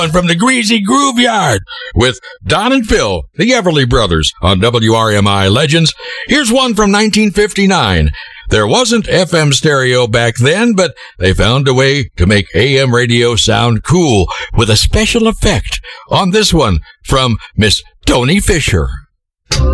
From the Greasy Groove Yard with Don and Phil, the Everly Brothers, on WRMI Legends. Here's one from 1959. There wasn't FM stereo back then, but they found a way to make AM radio sound cool with a special effect on this one from Miss Toni Fisher.